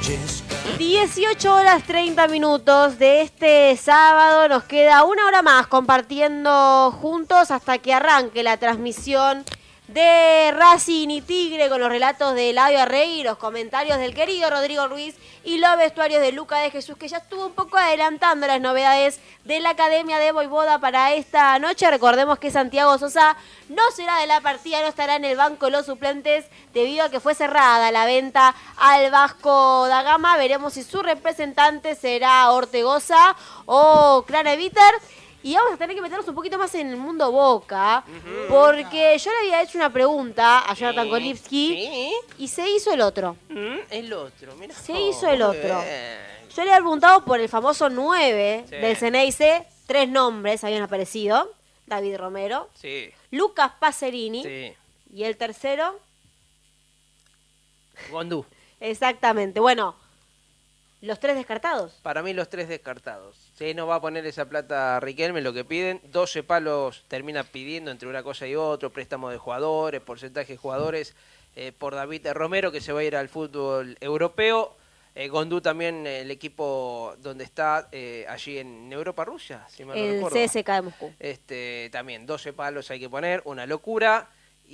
18:30 de este sábado. Nos queda una hora más compartiendo juntos hasta que arranque la transmisión de Racing y Tigre con los relatos de Eladio Arregui y los comentarios del querido Rodrigo Ruiz y los vestuarios de Luca de Jesús, que ya estuvo un poco adelantando las novedades de la Academia de Voivoda para esta noche. Recordemos que Santiago Sosa no será de la partida, no estará en el banco de los suplentes debido a que fue cerrada la venta al Vasco da Gama. Veremos si su representante será Ortegoza o Craneviter. Y vamos a tener que meternos un poquito más en el mundo Boca, porque yo le había hecho una pregunta a Jonathan Kolipski y se hizo el otro. El otro, mira. Se hizo el otro. Yo le había preguntado por el famoso 9 del Ceneice. 3 nombres habían aparecido. David Romero, Lucas Pacerini y el tercero, Gondú. Exactamente. Bueno, los 3 descartados. Para mí los 3 descartados. Si no va a poner esa plata a Riquelme, lo que piden, 12 palos termina pidiendo entre una cosa y otra, préstamo de jugadores, porcentaje de jugadores, por David Romero, que se va a ir al fútbol europeo. Gondú también, el equipo donde está allí en Europa, Rusia, si mal no recuerdo. El CSKA de Moscú. También 12 palos hay que poner, una locura.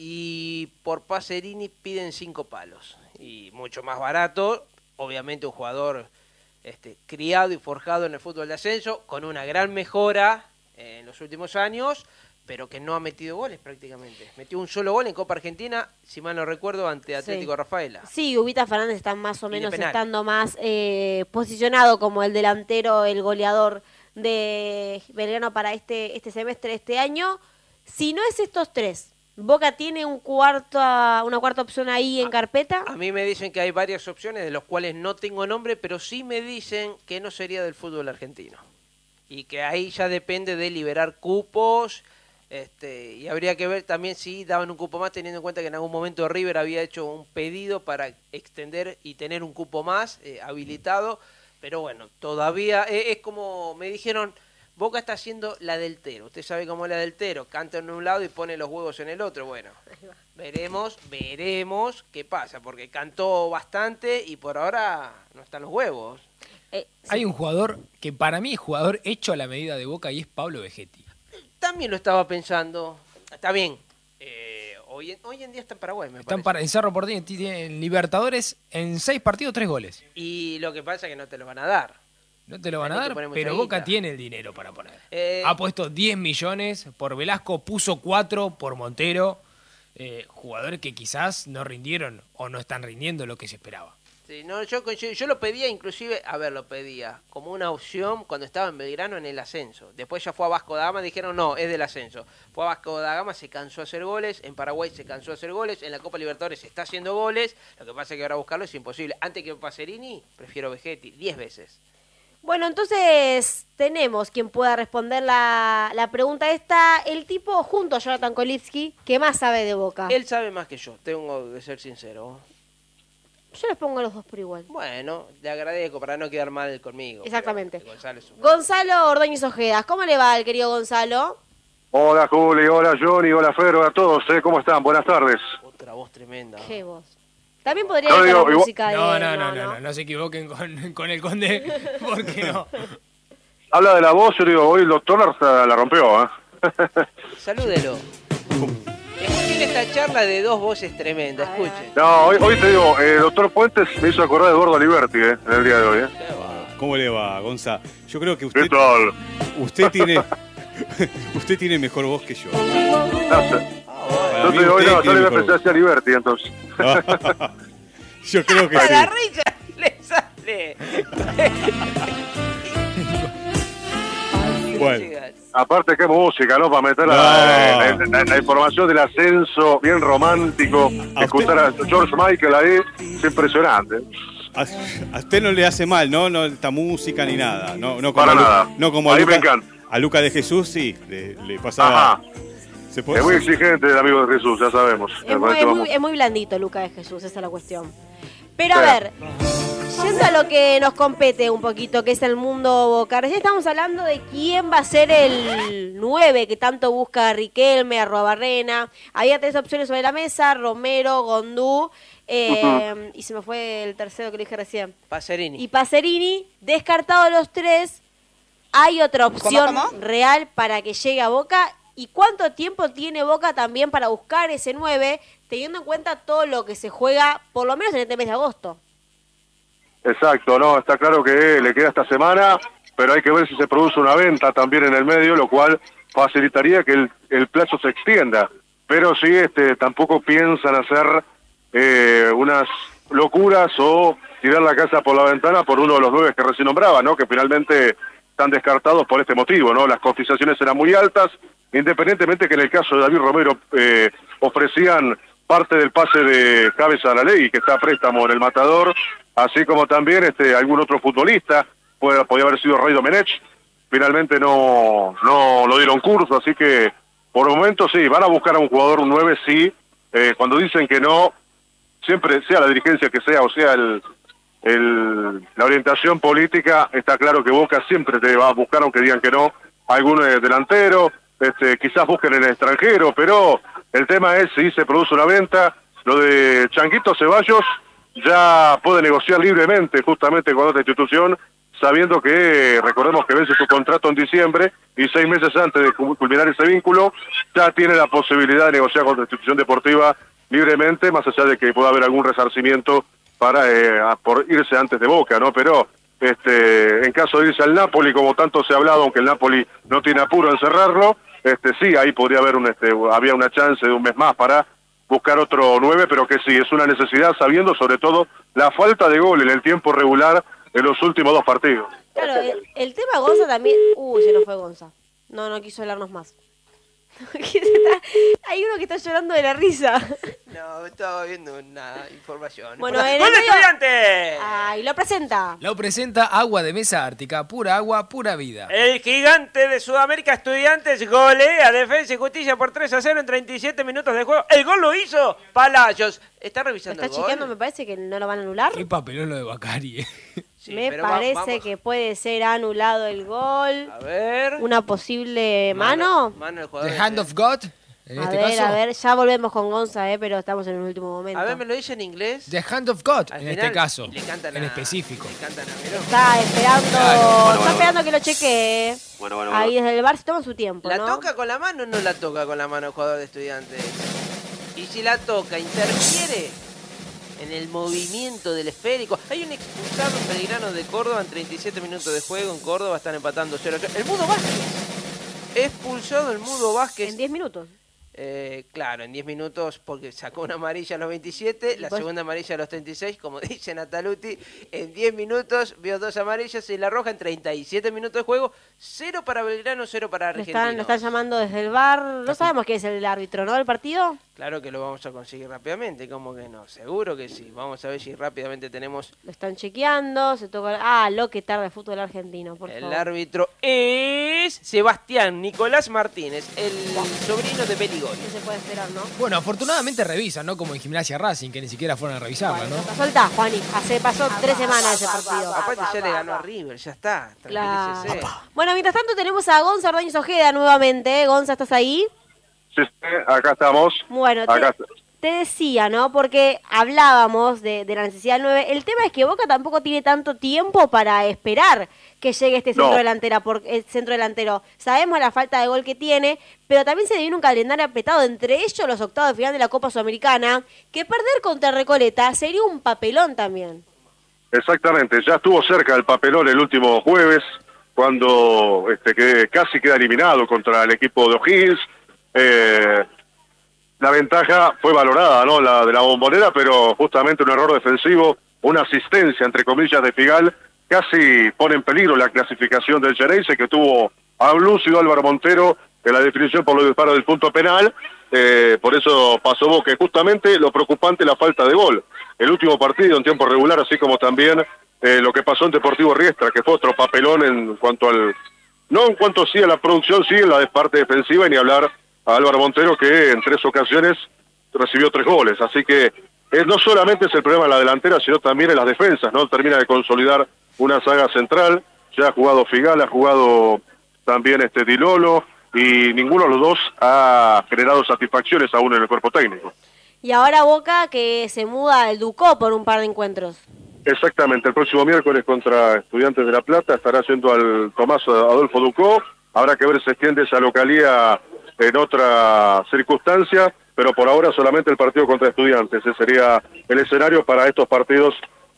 Y por Pacerini piden 5 palos. Y mucho más barato, obviamente un jugador criado y forjado en el fútbol de ascenso, con una gran mejora en los últimos años, pero que no ha metido goles prácticamente. Metió un solo gol en Copa Argentina, si mal no recuerdo, ante Atlético Rafaela. Sí, Ubita Fernández está más o menos estando más posicionado como el delantero, el goleador de Belgrano para este semestre, este año. Si no es estos 3, ¿Boca tiene una cuarta opción ahí en carpeta? A mí me dicen que hay varias opciones, de los cuales no tengo nombre, pero sí me dicen que no sería del fútbol argentino. Y que ahí ya depende de liberar cupos, y habría que ver también si daban un cupo más, teniendo en cuenta que en algún momento River había hecho un pedido para extender y tener un cupo más habilitado. Pero bueno, todavía es como me dijeron... Boca está haciendo la del Tero. Usted sabe cómo es la del Tero. Canta en un lado y pone los huevos en el otro. Bueno, veremos qué pasa. Porque cantó bastante y por ahora no están los huevos. Hay un jugador que para mí es jugador hecho a la medida de Boca y es Pablo Vegetti. También lo estaba pensando. Está bien. Hoy en día está en Paraguay, me parece. En Cerro Porteño tienen Libertadores en 6 partidos, 3 goles. Y lo que pasa es que no te lo van a dar. No te lo van a dar, pero Boca tiene el dinero para poner. Ha puesto 10 millones por Velasco, puso 4 por Montero. Jugadores que quizás no rindieron o no están rindiendo lo que se esperaba. Sí, no, yo lo pedía inclusive, lo pedía como una opción cuando estaba en Belgrano en el ascenso. Después ya fue a Vasco da Gama, dijeron no, es del ascenso. Fue a Vasco da Gama, se cansó de hacer goles, en Paraguay se cansó de hacer goles, en la Copa Libertadores se está haciendo goles, lo que pasa es que ahora buscarlo es imposible. Antes que Pacerini, prefiero Vegetti, 10 veces. Bueno, entonces tenemos quien pueda responder la pregunta esta, el tipo junto a Jonathan Kolipski, que más sabe de Boca. Él sabe más que yo, tengo que ser sincero. Yo les pongo a los dos por igual. Bueno, le agradezco para no quedar mal conmigo. Exactamente. Gonzalo Ordóñez Ojedas, ¿cómo le va al querido Gonzalo? Hola Juli, hola Johnny, hola Fero, a todos, ¿cómo están? Buenas tardes. Otra voz tremenda. ¿Qué voz? También podría ser la música de... No se equivoquen con el Conde, porque no. Habla de la voz, yo digo, hoy el doctor la rompió, ¿eh? Salúdelo. Escuchen esta charla de 2 voces tremendas, escuchen. No, hoy te digo, doctor Puentes me hizo acordar de Eduardo Aliberti, en el día de hoy, ¿Cómo le va, Gonza? Yo creo que usted... ¿Qué tal? Usted tiene mejor voz que yo. Yo te digo, yo le voy a pensar hacia Liberty, entonces. Yo creo que a sí. La risa le sale. Bueno. Aparte, qué música, ¿no? Para meter la información del ascenso, bien romántico. Escuchar a George Michael ahí, es impresionante. A usted no le hace mal, ¿no? No esta música ni nada. No como para nada. No como a Luca, Luca, me encanta. A Luca de Jesús sí, le pasaba... Ajá. Es muy exigente el amigo de Jesús, ya sabemos. Es muy blandito Luca de Jesús, esa es la cuestión. Pero a ver, yendo a lo que nos compete un poquito, que es el mundo Boca, ya estamos hablando de quién va a ser el 9 que tanto busca Riquelme, Arrobarrena. Había 3 opciones sobre la mesa, Romero, Gondú. y se me fue el tercero que le dije recién. Pacerini. Y Pacerini, descartado los 3, hay otra opción real para que llegue a Boca. ¿Y cuánto tiempo tiene Boca también para buscar ese 9, teniendo en cuenta todo lo que se juega, por lo menos en este mes de agosto? Exacto, no, está claro que le queda esta semana, pero hay que ver si se produce una venta también en el medio, lo cual facilitaría que el plazo se extienda. Pero sí, tampoco piensan hacer unas locuras o tirar la casa por la ventana por uno de los 9 que recién nombraba, ¿no? Que finalmente están descartados por este motivo, ¿no? Las cotizaciones eran muy altas, independientemente que en el caso de David Romero ofrecían parte del pase de Cabeza a la Ley, que está a préstamo en el Matador, así como también algún otro futbolista, podía haber sido Rey Domenech, finalmente no lo dieron curso, así que por el momento sí, van a buscar a un jugador, un 9, sí, cuando dicen que no, siempre sea la dirigencia que sea, o sea la orientación política, está claro que Boca siempre te va a buscar, aunque digan que no, algún delantero, quizás busquen en el extranjero, pero el tema es si se produce una venta. Lo de Changuito Ceballos ya puede negociar libremente justamente con otra institución, sabiendo que, recordemos que vence su contrato en diciembre y 6 meses antes de culminar ese vínculo, ya tiene la posibilidad de negociar con otra institución deportiva libremente, más allá de que pueda haber algún resarcimiento por irse antes de Boca, ¿no? Pero en caso de irse al Napoli, como tanto se ha hablado, aunque el Napoli no tiene apuro en cerrarlo, sí, ahí podría haber había una chance de un mes más para buscar otro 9, pero que sí, es una necesidad, sabiendo sobre todo la falta de gol en el tiempo regular en los últimos 2 partidos. Claro, el tema Gonza también... se nos fue Gonza. No quiso hablarnos más. Hay uno que está llorando de la risa. No, estaba viendo una información. Bueno, ¡Gol de Estudiantes! Ay, lo presenta. Lo presenta Agua de Mesa Ártica, pura agua, pura vida. El gigante de Sudamérica Estudiantes golea Defensa y Justicia por 3-0 en 37 minutos de juego. El gol lo hizo Palacios. ¿Está revisando el gol? Está chequeando, me parece que no lo van a anular. Qué papelón lo de Bacari, Sí, me parece que puede ser anulado el gol. A ver. Una posible mano. Mano del jugador. The Hand of God, en este caso. A ver, ya volvemos con Gonza, pero estamos en el último momento. A ver, ¿me lo dice en inglés? The Hand of God, Al en final, este caso, le cantan en específico. Le cantan a Verón. Está esperando, Claro. está esperando que lo chequee. Bueno. Ahí desde el bar se toma su tiempo, ¿La ¿no? toca con la mano o no la toca con la mano el jugador de Estudiantes? Y si la toca, interfiere en el movimiento del esférico. Hay un expulsado en Belgrano de Córdoba en 37 minutos de juego. En Córdoba están empatando 0-0. El Mudo Vázquez. Expulsado el Mudo Vázquez. En 10 minutos. Claro, en 10 minutos, porque sacó una amarilla a los 27, la segunda amarilla a los 36, como dice Nataluti, en 10 minutos vio 2 amarillas y la roja en 37 minutos de juego, 0 para Belgrano, 0 para Argentino. Lo están llamando desde el bar, no sabemos quién es el árbitro, ¿no? ¿Del partido? Claro que lo vamos a conseguir rápidamente, ¿cómo que no? Seguro que sí, vamos a ver si rápidamente tenemos... Lo están chequeando, se toca... lo que tarda el fútbol argentino, por favor. El árbitro es Sebastián Nicolás Martínez, el sobrino de Beligol. ¿Qué se puede esperar, no? Bueno, afortunadamente revisan, ¿no? Como en Gimnasia Racing, que ni siquiera fueron a revisarla, ¿no? Soltá, Juani. Pasó 3 semanas ese partido. Aparte ya le ganó a River, ya está. Claro. Tranquilícese. Bueno, mientras tanto tenemos a Gonza Ordóñez Ojeda nuevamente. Gonza, ¿estás ahí? Sí, acá estamos. Bueno, Acá te decía, ¿no? Porque hablábamos de la necesidad del 9. El tema es que Boca tampoco tiene tanto tiempo para esperar que llegue este centro delantero. Sabemos la falta de gol que tiene, pero también se viene un calendario apretado, entre ellos los octavos de final de la Copa Sudamericana, que perder contra Recoleta sería un papelón también. Exactamente, ya estuvo cerca el papelón el último jueves, cuando que casi queda eliminado contra el equipo de O'Higgins. La ventaja fue valorada, ¿no? La de la Bombonera, pero justamente un error defensivo, una asistencia, entre comillas, de Figal, casi pone en peligro la clasificación del Geneise, que tuvo a Blucio y Álvaro Montero en la definición por los disparos del punto penal. Por eso pasó Boca. Justamente lo preocupante, la falta de gol. El último partido en tiempo regular, así como también lo que pasó en Deportivo Riestra, que fue otro papelón en cuanto al... No en cuanto sí a la producción, sí en la parte defensiva, y ni hablar a Álvaro Montero, que en 3 ocasiones recibió 3 goles. Así que no solamente es el problema en la delantera, sino también en las defensas, ¿no? Termina de consolidar una saga central. Ya ha jugado Figal, ha jugado también Di Lolo, y ninguno de los dos ha generado satisfacciones aún en el cuerpo técnico. Y ahora Boca que se muda al Ducó por un par de encuentros. Exactamente, el próximo miércoles contra Estudiantes de La Plata estará yendo al Tomás Adolfo Ducó. Habrá que ver si se extiende esa localía en otra circunstancia, pero por ahora solamente el partido contra Estudiantes. Ese sería el escenario para estos partidos,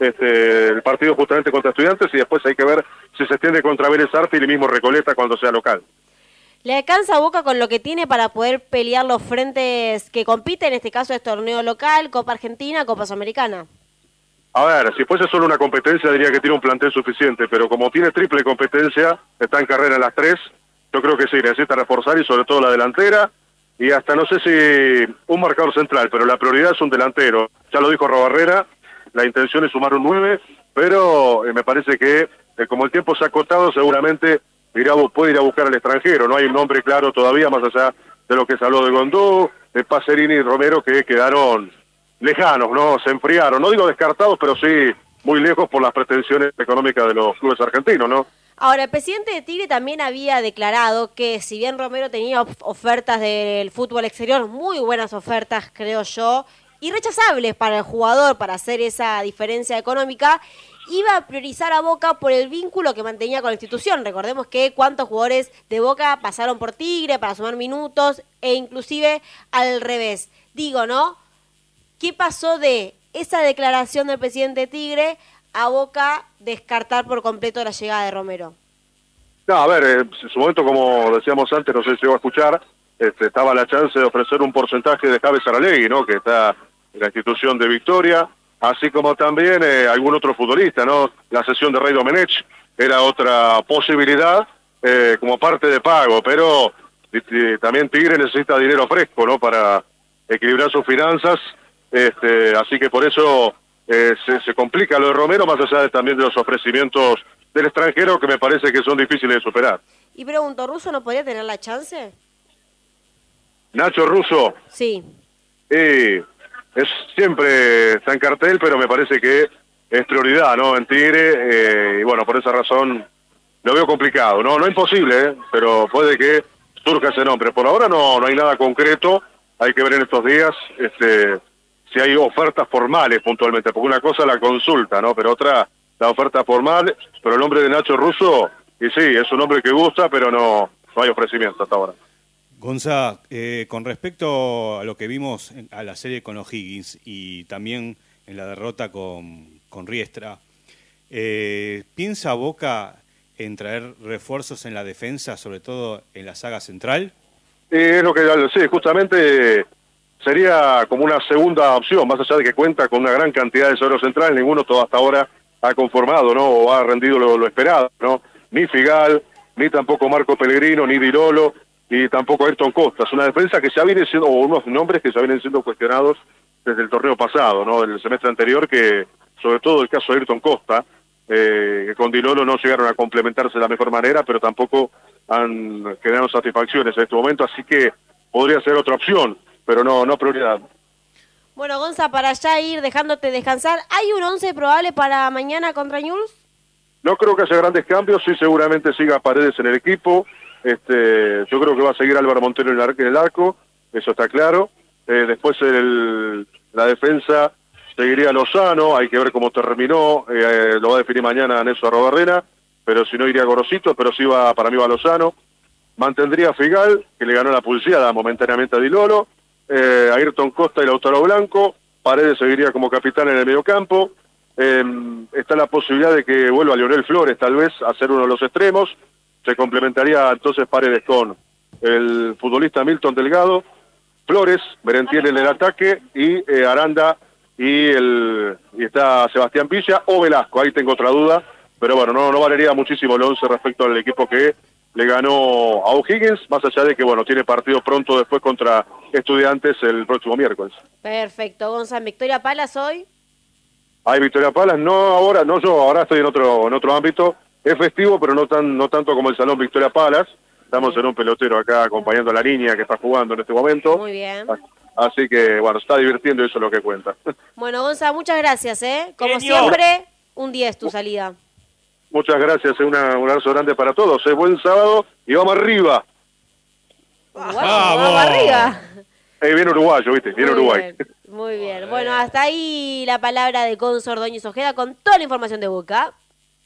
el partido justamente contra Estudiantes, y después hay que ver si se extiende contra Vélez Arfiel y mismo Recoleta cuando sea local. ¿Le alcanza a Boca con lo que tiene para poder pelear los frentes que compiten? En este caso es torneo local, Copa Argentina, Copa Sudamericana. A ver, si fuese solo una competencia diría que tiene un plantel suficiente, pero como tiene triple competencia, está en carrera en las tres, yo creo que sí, necesita reforzar y sobre todo la delantera, y hasta no sé si un marcador central, pero la prioridad es un delantero. Ya lo dijo Robarrera, la intención es sumar un 9, pero me parece que como el tiempo se ha acotado, seguramente puede ir a buscar al extranjero. No hay un nombre claro todavía, más allá de lo que se habló de Gondó, de Pacerini y Romero, que quedaron lejanos, ¿no? Se enfriaron, no digo descartados, pero sí muy lejos por las pretensiones económicas de los clubes argentinos, ¿no? Ahora, el presidente de Tigre también había declarado que si bien Romero tenía ofertas del fútbol exterior, muy buenas ofertas, creo yo, irrechazables para el jugador, para hacer esa diferencia económica, iba a priorizar a Boca por el vínculo que mantenía con la institución. Recordemos que cuántos jugadores de Boca pasaron por Tigre para sumar minutos e inclusive al revés. Digo, ¿no? ¿Qué pasó de esa declaración del presidente de Tigre a Boca descartar por completo la llegada de Romero? No, a ver, en su momento, como decíamos antes, no sé si llegó a escuchar, estaba la chance de ofrecer un porcentaje de Javes Saralegui, ¿no? Que está en la institución de Victoria, así como también algún otro futbolista, ¿no? La cesión de Rey Domenech era otra posibilidad como parte de pago, pero también Tigre necesita dinero fresco, ¿no? Para equilibrar sus finanzas, así que por eso se complica lo de Romero, más allá también de los ofrecimientos del extranjero, que me parece que son difíciles de superar. Y pregunto, ¿Russo no podría tener la chance? Nacho Russo. Sí. Siempre está en cartel, pero me parece que es prioridad, ¿no? En Tigre, y bueno, por esa razón lo veo complicado, ¿no? No imposible, pero puede que surja ese nombre. Por ahora no hay nada concreto, hay que ver en estos días si hay ofertas formales puntualmente, porque una cosa es la consulta, ¿no? Pero otra, la oferta formal, pero el nombre de Nacho Russo, y sí, es un nombre que gusta, pero no hay ofrecimiento hasta ahora. Gonza, con respecto a lo que vimos a la serie con O'Higgins y también en la derrota con Riestra, ¿piensa Boca en traer refuerzos en la defensa, sobre todo en la saga central? Es lo que sí, justamente sería como una segunda opción, más allá de que cuenta con una gran cantidad de zagueros centrales, ninguno todo hasta ahora ha conformado, ¿no? O ha rendido lo esperado, ¿no? Ni Figal, ni tampoco Marco Pellegrino, ni Di Lolo, y tampoco Ayrton Costa. Es una defensa que ya viene siendo, o unos nombres que ya vienen siendo cuestionados desde el torneo pasado, ¿no? El semestre anterior, que sobre todo el caso de Ayrton Costa, que con Di Lolo no llegaron a complementarse de la mejor manera, pero tampoco han generado satisfacciones en este momento, así que podría ser otra opción, pero no prioridad. Bueno, Gonza, para ya ir dejándote descansar, ¿hay un 11 probable para mañana contra Newell's? No creo que haya grandes cambios, sí seguramente siga Paredes en el equipo, yo creo que va a seguir Álvaro Montero en el arco, eso está claro. Después la defensa seguiría Lozano, hay que ver cómo terminó, lo va a definir mañana Nelson Robarrena, pero si no iría Gorosito, pero sí para mí va Lozano. Mantendría a Figal, que le ganó la pulseada momentáneamente a Di Lolo, Ayrton Costa y Lautaro Blanco, Paredes seguiría como capitán en el mediocampo, está la posibilidad de que vuelva Leonel Flores tal vez a ser uno de los extremos, se complementaría entonces Paredes con el futbolista Milton Delgado, Flores, Merentiel en el ataque, y Aranda y está Sebastián Villa o Velasco, ahí tengo otra duda, pero bueno, no valería muchísimo el 11 respecto al equipo que le ganó a O'Higgins, más allá de que bueno, tiene partido pronto después contra Estudiantes el próximo miércoles. Perfecto, Gonzalo. ¿Victoria Palas hoy? Hay Victoria Palas, ahora estoy en otro ámbito, es festivo, pero no tanto como el Salón Victoria Palas. Estamos en un pelotero acá acompañando a la niña que está jugando en este momento. Muy bien. Así que, bueno, se está divirtiendo y eso es lo que cuenta. Bueno, Gonzalo, muchas gracias, Como siempre, un 10 tu salida. Muchas gracias, un abrazo grande para todos. Buen sábado y vamos arriba. Vamos arriba. Viene uruguayo, ¿viste? Viene Uruguay. Bien. Muy bien. Bueno, hasta ahí la palabra de Gonzo Ordóñez Ojeda con toda la información de Boca.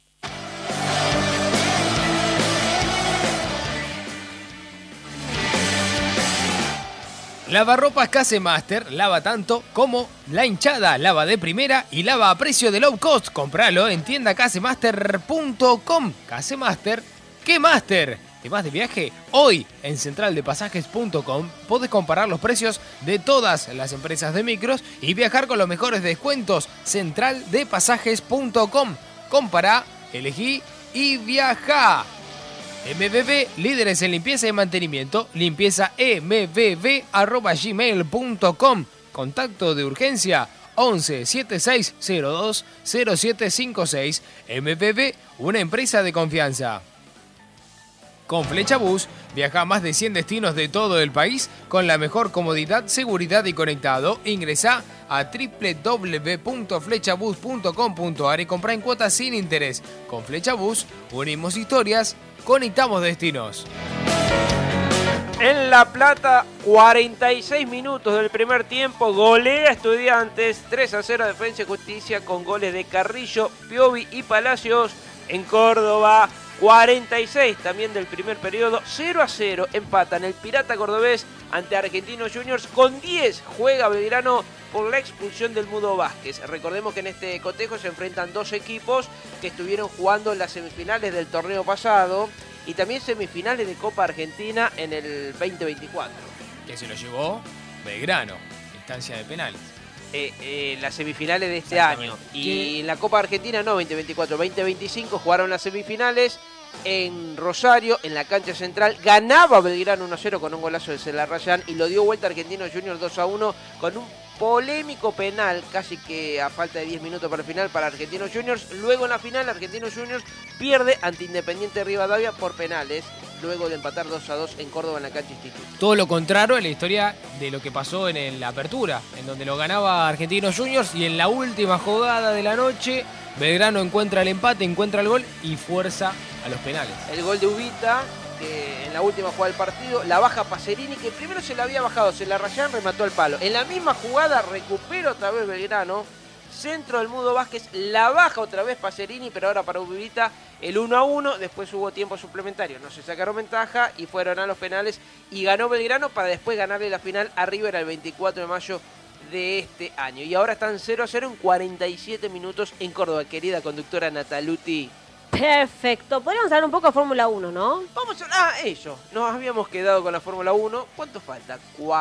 Lavarropas Casemaster, lava tanto como la hinchada, lava de primera y lava a precio de low cost. Compralo en tiendacasemaster.com. Casemaster, ¿qué master? ¿Te vas de viaje? Hoy en centraldepasajes.com podés comparar los precios de todas las empresas de micros y viajar con los mejores descuentos. Centraldepasajes.com. Compará, elegí y viajá. MBB, líderes en limpieza y mantenimiento, limpiezambb@gmail.com. Contacto de urgencia 11 7602 0756. MBB, una empresa de confianza. Con Flecha Bus, viaja a más de 100 destinos de todo el país con la mejor comodidad, seguridad y conectado. Ingresá a www.flechabus.com.ar y comprá en cuotas sin interés. Con Flecha Bus, unimos historias, conectamos destinos. En La Plata, 46 minutos del primer tiempo, golea Estudiantes 3-0 Defensa y Justicia con goles de Carrillo, Piovi y Palacios. En Córdoba, 46 también del primer periodo, 0-0 empatan el Pirata Cordobés ante Argentinos Juniors. Con 10 juega Belgrano por la expulsión del Mudo Vázquez. Recordemos que en este cotejo se enfrentan dos equipos que estuvieron jugando en las semifinales del torneo pasado y también semifinales de Copa Argentina en el 2024. Que se lo llevó Belgrano, instancia de penales. Las semifinales de este año. Y en la Copa Argentina no, 2024, 2025 jugaron las semifinales en Rosario, en la cancha central. Ganaba Belgrano 1-0 con un golazo de Celarrayán y lo dio vuelta Argentinos Juniors 2-1 con un polémico penal, casi que a falta de 10 minutos para el final para Argentinos Juniors. Luego en la final Argentinos Juniors pierde ante Independiente Rivadavia por penales, luego de empatar 2-2 en Córdoba en la cancha Instituto. Todo lo contrario en la historia de lo que pasó en la apertura, en donde lo ganaba Argentinos Juniors y en la última jugada de la noche Belgrano encuentra el empate, encuentra el gol y fuerza a los penales. El gol de Ubita, que en la última jugada del partido la baja Pacerini, que primero se la había bajado, se la rayaron, remató al palo. En la misma jugada recupera otra vez Belgrano, centro del Mudo Vázquez, la baja otra vez Pacerini, pero ahora para Ubita el 1-1, después hubo tiempo suplementario, no se sacaron ventaja y fueron a los penales y ganó Belgrano para después ganarle la final a River el 24 de mayo de este año. Y ahora están 0-0 en 47 minutos en Córdoba, querida conductora Nataluti. Perfecto. Podríamos hablar un poco de Fórmula 1, ¿no? Vamos a... eso. Nos habíamos quedado con la Fórmula 1. ¿Cuánto falta?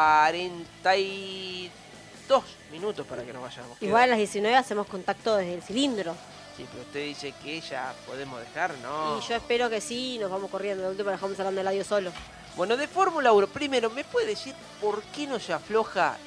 42 minutos para que nos vayamos. Igual a las 19 hacemos contacto desde el cilindro. Sí, pero usted dice que ya podemos dejar, ¿no? Y yo espero que sí, nos vamos corriendo. De última dejamos hablando del audio solo. Bueno, de Fórmula 1, primero, ¿me puede decir por qué no se afloja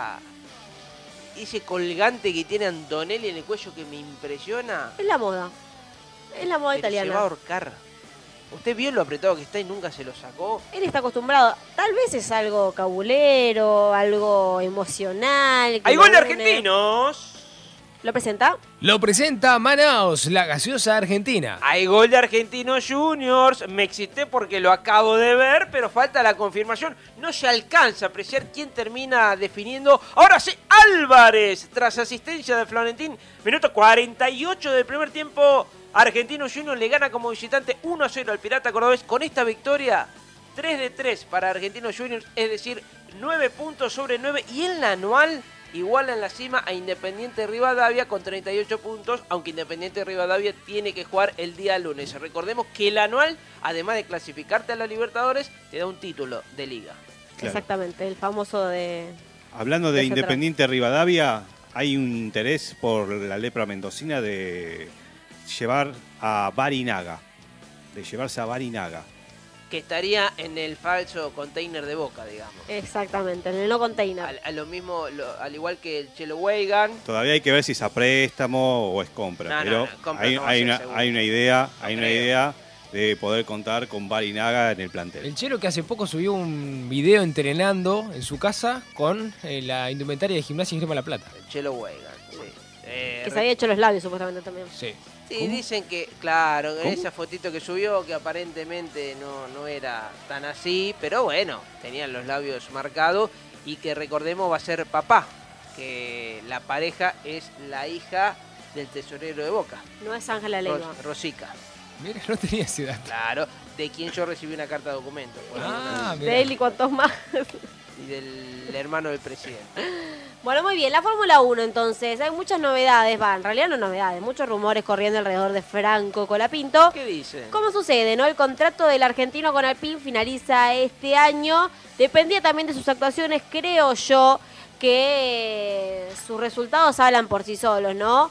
ese colgante que tiene Antonelli en el cuello que me impresiona? Es la moda. Es la moda pero italiana. Se va a ahorcar. ¿Usted vio lo apretado que está y nunca se lo sacó? Él está acostumbrado. Tal vez es algo cabulero, algo emocional. ¡Hay gol de argentinos! ¿Lo presenta? Lo presenta Manaos, la gaseosa argentina. Hay gol de Argentinos Juniors. Me excité porque lo acabo de ver, pero falta la confirmación. No se alcanza a apreciar quién termina definiendo. Ahora sí, Álvarez, tras asistencia de Florentín. Minuto 48 del primer tiempo. Argentinos Juniors le gana como visitante 1-0 al Pirata Cordobés. Con esta victoria, 3-3 para Argentinos Juniors, es decir, 9 puntos sobre 9. Y en la anual iguala en la cima a Independiente Rivadavia con 38 puntos, aunque Independiente Rivadavia tiene que jugar el día lunes. Recordemos que el anual, además de clasificarte a la Libertadores, te da un título de liga. Claro. Exactamente, el famoso de... Hablando de Independiente Rivadavia, hay un interés por la lepra mendocina de llevar a Barinaga, de llevarse a Barinaga. Que estaría en el falso container de Boca, digamos. Exactamente, en el no container. A lo mismo, al igual que el Chelo Weigan. Todavía hay que ver si es a préstamo o es compra, pero compra hay una idea de poder contar con Barinaga en el plantel. El Chelo que hace poco subió un video entrenando en su casa con la indumentaria de Gimnasia y Esgrima La Plata. El Chelo Weigan, sí. Que se había hecho los labios supuestamente también. Sí. Sí, dicen que, claro, en esa fotito que subió, que aparentemente no era tan así, pero bueno, tenían los labios marcados y que recordemos va a ser papá. que la pareja es la hija del tesorero de Boca. No es Ángela Leiva. Rosica. Mira, no tenía esa edad. Claro, de quien yo recibí una carta de documento. De él y cuantos más. Y del hermano del presidente. Bueno, muy bien, la Fórmula 1 entonces, hay muchas novedades, en realidad no novedades, muchos rumores corriendo alrededor de Franco Colapinto. ¿Qué dice? ¿Cómo sucede, no? El contrato del argentino con Alpine finaliza este año, dependía también de sus actuaciones, creo yo que sus resultados hablan por sí solos, ¿no?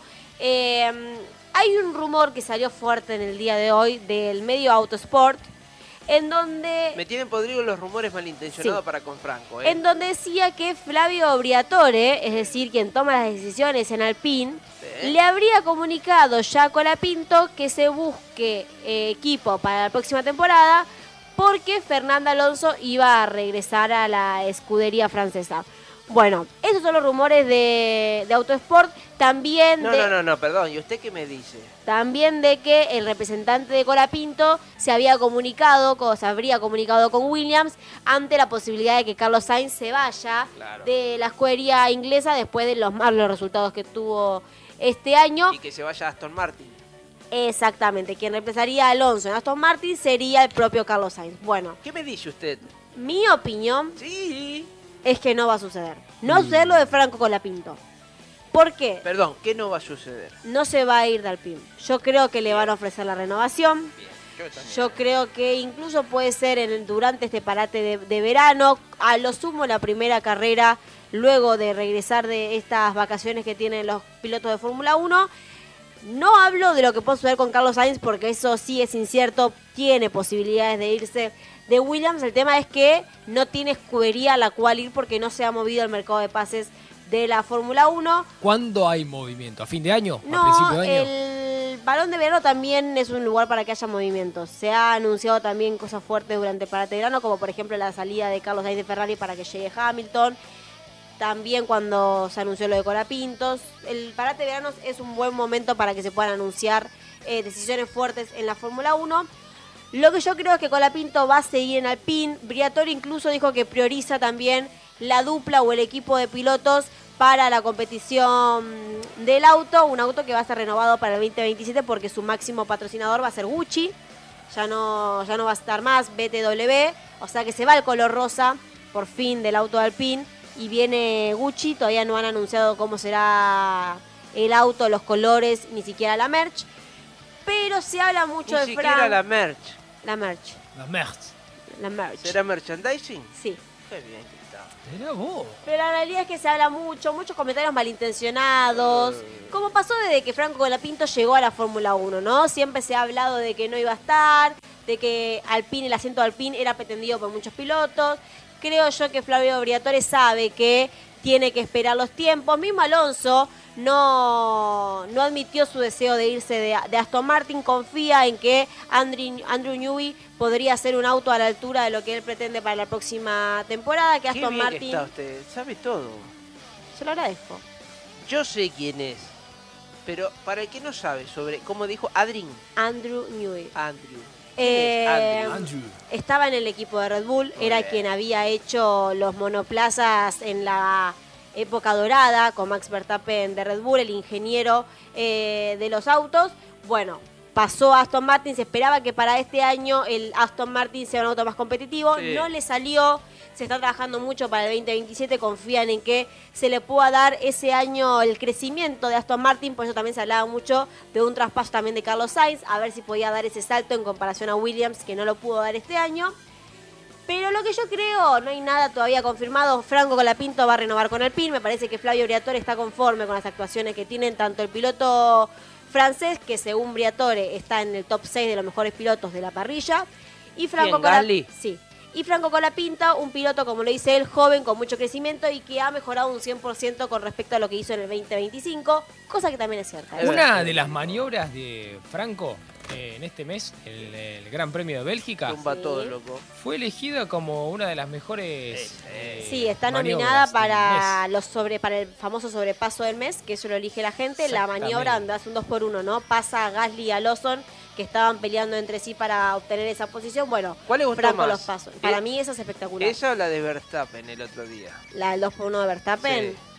Hay un rumor que salió fuerte en el día de hoy del medio Autosport, en donde... Me tienen podridos los rumores malintencionados para con Franco. En donde decía que Flavio Briatore, es decir, quien toma las decisiones en Alpine, le habría comunicado ya a Colapinto que se busque equipo para la próxima temporada porque Fernando Alonso iba a regresar a la escudería francesa. Bueno, esos son los rumores de Autosport. También No, perdón. ¿Y usted qué me dice? También de que el representante de Colapinto se habría comunicado con Williams ante la posibilidad de que Carlos Sainz se vaya de la escudería inglesa después de los malos resultados que tuvo este año. Y que se vaya a Aston Martin. Exactamente. Quien reemplazaría a Alonso en Aston Martin sería el propio Carlos Sainz. Bueno. ¿Qué me dice usted? Mi opinión... Sí. Es que no va a suceder. No va a suceder lo de Franco Colapinto. ¿Por qué? Perdón, ¿qué no va a suceder? No se va a ir de Alpine. Yo creo que le van a ofrecer la renovación. Bien, yo creo que incluso puede ser durante este parate de verano, a lo sumo la primera carrera, luego de regresar de estas vacaciones que tienen los pilotos de Fórmula 1. No hablo de lo que puede suceder con Carlos Sainz porque eso sí es incierto, tiene posibilidades de irse de Williams. El tema es que no tiene escudería a la cual ir porque no se ha movido el mercado de pases de la Fórmula 1. ¿Cuándo hay movimiento? ¿A fin de año? No, ¿A principio de año? El Balón de Verano también es un lugar para que haya movimientos. Se ha anunciado también cosas fuertes durante el parate de verano, como por ejemplo la salida de Carlos Sainz de Ferrari para que llegue Hamilton. También cuando se anunció lo de Colapintos. El parate de verano es un buen momento para que se puedan anunciar decisiones fuertes en la Fórmula 1. Lo que yo creo es que Colapinto va a seguir en Alpine. Briatore incluso dijo que prioriza también la dupla o el equipo de pilotos para la competición del auto. Un auto que va a ser renovado para el 2027 porque su máximo patrocinador va a ser Gucci. Ya no va a estar más BTW. O sea que se va el color rosa por fin del auto de Alpine. Y viene Gucci. Todavía no han anunciado cómo será el auto, los colores, ni siquiera la merch. Pero se habla mucho de Frank. Ni siquiera la merch. La merch. La merch. ¿Será merchandising? Sí. Qué bien que está. Era vos. Pero la realidad es que se habla muchos comentarios malintencionados. Como pasó desde que Franco Colapinto llegó a la Fórmula 1, ¿no? Siempre se ha hablado de que no iba a estar, de que Alpine, el asiento de Alpine era pretendido por muchos pilotos. Creo yo que Flavio Briatore sabe que tiene que esperar los tiempos. Mismo Alonso no admitió su deseo de irse de Aston Martin. Confía en que Andrew Newey podría hacer un auto a la altura de lo que él pretende para la próxima temporada. Que Aston Martin... Qué bien que está usted, sabe todo. Se lo agradezco. Yo sé quién es, pero para el que no sabe sobre, ¿cómo dijo? Andrew Newey. Andrew. Andrew. Estaba en el equipo de Red Bull, era quien había hecho los monoplazas en la época dorada con Max Verstappen de Red Bull, el ingeniero de los autos. Bueno, pasó a Aston Martin, se esperaba que para este año el Aston Martin sea un auto más competitivo, no le salió. Se está trabajando mucho para el 2027, confían en que se le pueda dar ese año el crecimiento de Aston Martin, por eso también se hablaba mucho de un traspaso también de Carlos Sainz, a ver si podía dar ese salto en comparación a Williams, que no lo pudo dar este año. Pero lo que yo creo, no hay nada todavía confirmado, Franco Colapinto va a renovar con Alpine, me parece que Flavio Briatore está conforme con las actuaciones que tienen tanto el piloto francés, que según Briatore está en el top 6 de los mejores pilotos de la parrilla, y Franco Colapinto. Sí. Y Franco Colapinto, un piloto, como lo dice él, joven, con mucho crecimiento y que ha mejorado un 100% con respecto a lo que hizo en el 2025, cosa que también es cierta. Una de las maniobras de Franco en este mes, el Gran Premio de Bélgica, todo, loco. Fue elegida como una de las mejores. Sí, está nominada para para el famoso sobrepaso del mes, que eso lo elige la gente. La maniobra donde hace un 2x1, ¿no? Pasa a Gasly y a Lawson, que estaban peleando entre sí para obtener esa posición. Bueno, ¿cuál le gustó Franco más? Los pasos. Para mí esa es espectacular. ¿Esa o la de Verstappen el otro día? ¿La del 2x1 de Verstappen? Sí.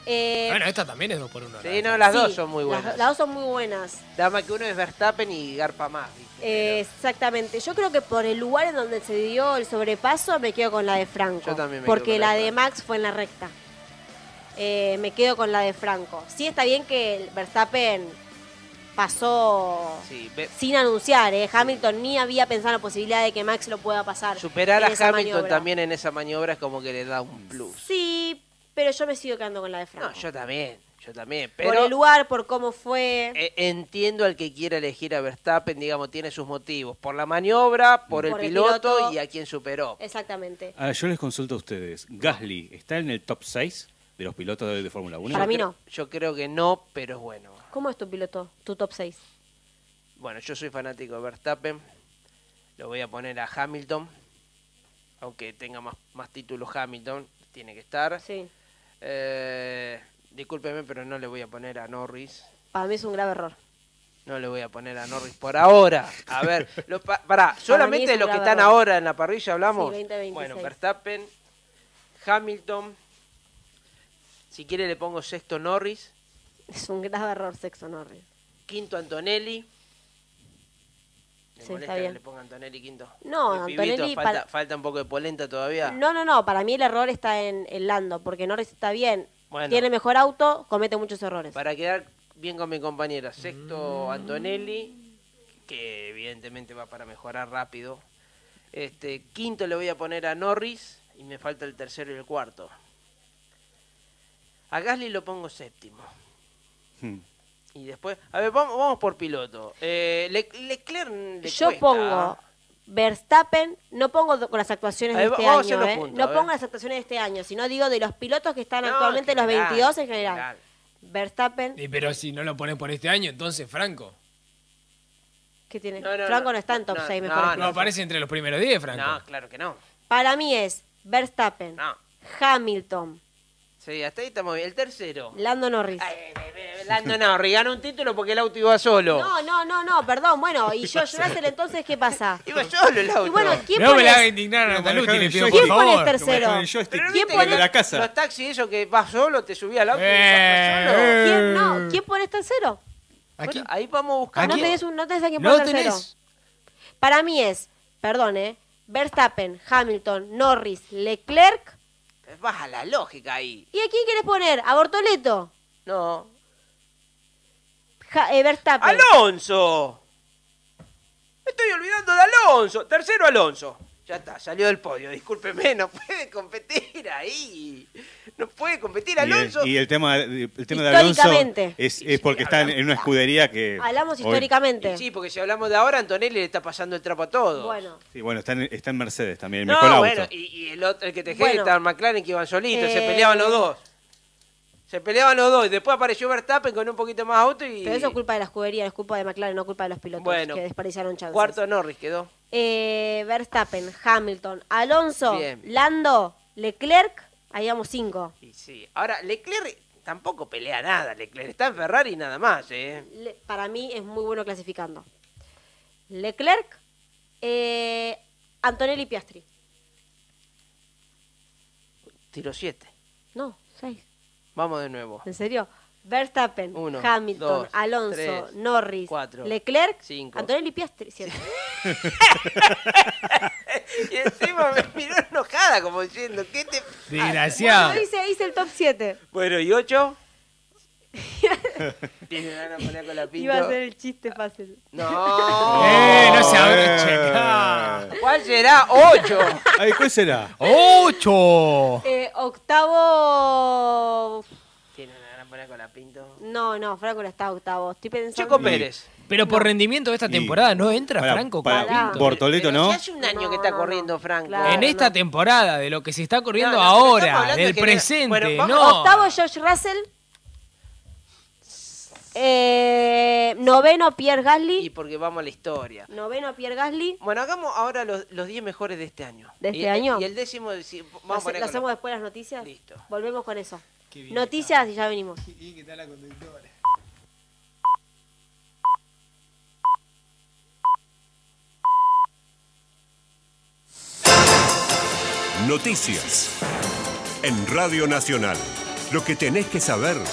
Bueno, esta también es 2x1. Sí, no, las dos son muy buenas. Las dos son muy buenas. Nada más que uno es Verstappen y garpa más, ¿viste? Exactamente. Yo creo que por el lugar en donde se dio el sobrepaso me quedo con la de Franco. Yo también me porque quedo con la de Max fue en la recta. Me quedo con la de Franco. Sí, está bien que el Verstappen pasó sin anunciar. Hamilton ni había pensado en la posibilidad de que Max lo pueda pasar. Superar a Hamilton maniobra. También en esa maniobra es como que le da un plus. Sí, pero yo me sigo quedando con la de Franco. No, yo también. Pero por el lugar, por cómo fue. Entiendo al que quiera elegir a Verstappen, digamos, tiene sus motivos. Por la maniobra, por el piloto y a quien superó. Exactamente. Yo les consulto a ustedes. ¿Gasly está en el top 6 de los pilotos de Fórmula 1? Para mí no. Yo creo que no, pero es bueno. ¿Cómo es tu piloto, tu top 6? Bueno, yo soy fanático de Verstappen. Lo voy a poner a Hamilton. Aunque tenga más títulos Hamilton, tiene que estar. Sí. Discúlpeme, pero no le voy a poner a Norris. Para mí es un grave error. No le voy a poner a Norris por ahora. A ver, solamente de los que están ahora en la parrilla hablamos. Sí, 2026. Bueno, Verstappen, Hamilton. Si quiere le pongo sexto Norris. Es un grave error sexto Norris. Quinto Antonelli. Sí, está bien. Que le ponga Antonelli quinto? No, Antonelli... Falta un poco de polenta todavía. No, para mí el error está en Lando, porque Norris está bien, tiene mejor auto, comete muchos errores. Para quedar bien con mi compañera, sexto Antonelli, que evidentemente va para mejorar rápido. Quinto le voy a poner a Norris, y me falta el tercero y el cuarto. A Gasly lo pongo séptimo. Y después, a ver, vamos por piloto. Leclerc yo cuesta. Pongo Verstappen, no pongo con las actuaciones de este año, puntos, no pongo las actuaciones de este año, sino digo de los pilotos que están actualmente los 22 en general. Verstappen. Pero si no lo pones por este año, entonces Franco. ¿Qué tiene? Franco no está en top 6 mejores. No aparece entre los primeros 10, Franco. No, claro que no. Para mí es Verstappen, Hamilton. Sí, hasta ahí estamos bien. El tercero. Lando Norris. Lando Norris ganó un título porque el auto iba solo. No, perdón. Bueno, y George Russell entonces, ¿qué pasa? Iba solo el auto. Y bueno, ¿quién no me la haga indignar a Nataluti, le pido por favor. ¿Quién pone el tercero? ¿Quién pone la casa? Los taxis esos que vas solo, te subí al auto y vas solo. ¿Quién pone el tercero? Bueno, ahí vamos a buscar. No tenés a quién poner el tercero. Para mí es, Verstappen, Hamilton, Norris, Leclerc. Baja la lógica ahí. ¿Y a quién quieres poner? ¿A Bortoleto? No. Verstappen. ¡Alonso! Me estoy olvidando de Alonso. Tercero Alonso. Ya está, salió del podio. Discúlpeme, no puede competir ahí. No puede competir Alonso. Y el tema de Alonso es porque está en una escudería que... Hablamos históricamente. Sí, porque si hablamos de ahora, Antonelli le está pasando el trapo a todos. Bueno. Sí, bueno, está en Mercedes también, el mejor auto. Bueno, y el que te estaba en McLaren, que iban solitos, se peleaban los dos. Y después apareció Verstappen con un poquito más auto y... Pero eso es culpa de la escudería, es culpa de McLaren, no culpa de los pilotos que desperdiciaron chances. Cuarto Norris quedó. Verstappen, Hamilton, Alonso, Lando, Leclerc, ahí vamos 5. Y sí, ahora Leclerc tampoco pelea nada, Leclerc está en Ferrari y nada más, para mí es muy bueno clasificando. Leclerc, Antonelli, Piastri. Tiro 7. No, 6. Vamos de nuevo. ¿En serio? Verstappen, 1, Hamilton, 2, Alonso, 3, Norris, 4, Leclerc, 5. Antonelli, Piastri, 7. Y encima me miró enojada como diciendo, ¿qué te... Desgraciado. Bueno, hice el top 7. Bueno, ¿y 8? Tiene ganas de poner con la pinta. Iba a ser el chiste fácil. No. No se abroche acá. ¿Cuál será? 8. Ay, ¿cuál será? 8. Octavo. ¿Tiene ganas de poner con la pinta? No, Franco no está octavo. Estoy pensando. Checo Pérez. Pero por rendimiento de esta temporada no entra Franco con quinto. Bortoleto, ¿no? Hace un año que está corriendo Franco. Claro, en esta temporada, de lo que se está corriendo ahora, del presente, bueno, no. Octavo George Russell. Noveno Pierre Gasly. Y porque vamos a la historia. Noveno Pierre Gasly. Bueno, hagamos ahora los 10 mejores de este año. ¿De este año? Y el décimo, vamos a poner. ¿Lo hacemos después las noticias? Listo. Volvemos con eso. Noticias y ya venimos. ¿Qué tal la conductora? Noticias en Radio Nacional. Lo que tenés que saber